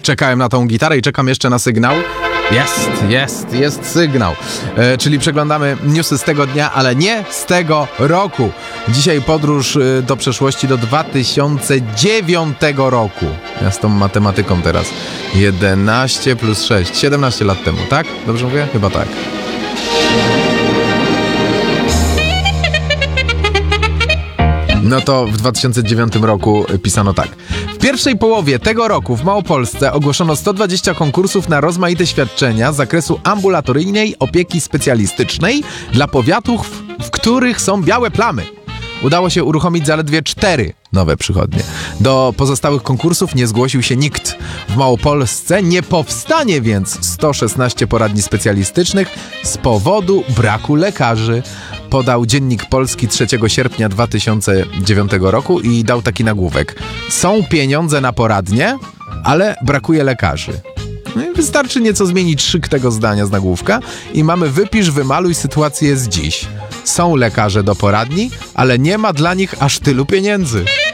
czekałem na tą gitarę i czekam jeszcze na sygnał. Jest sygnał. Czyli przeglądamy newsy z tego dnia, ale nie z tego roku. Dzisiaj podróż do przeszłości do 2009 roku. Ja z tą matematyką teraz. 11 plus 6, 17 lat temu, tak? Dobrze mówię? Chyba tak. No to w 2009 roku pisano tak. W pierwszej połowie tego roku w Małopolsce ogłoszono 120 konkursów na rozmaite świadczenia z zakresu ambulatoryjnej opieki specjalistycznej dla powiatów, w których są białe plamy. Udało się uruchomić zaledwie 4 nowe przychodnie. Do pozostałych konkursów nie zgłosił się nikt. W Małopolsce nie powstanie więc 116 poradni specjalistycznych z powodu braku lekarzy. Podał Dziennik Polski 3 sierpnia 2009 roku i dał taki nagłówek. Są pieniądze na poradnie, ale brakuje lekarzy. No i wystarczy nieco zmienić szyk tego zdania z nagłówka i mamy wypisz, wymaluj sytuację z dziś. Są lekarze do poradni, ale nie ma dla nich aż tylu pieniędzy.